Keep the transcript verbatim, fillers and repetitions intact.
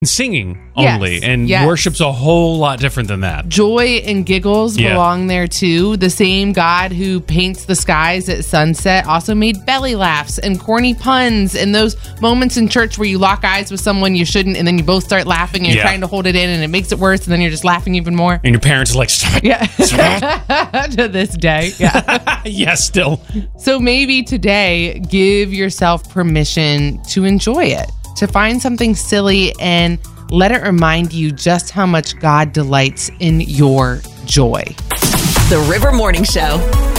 singing only. Yes, And yes. worship's a whole lot different than that. Joy and giggles Yeah. belong there too. The same God who paints the skies at sunset also made belly laughs and corny puns and those moments in church where you lock eyes with someone you shouldn't and then you both start laughing and you're Yeah. trying to hold it in and it makes it worse and then you're just laughing even more. And your parents are like, stop it. Yeah. Stop To this day. Yeah. it. Yes, still. So maybe today, give yourself permission to enjoy it, to find something silly and let it remind you just how much God delights in your joy. The River Morning Show.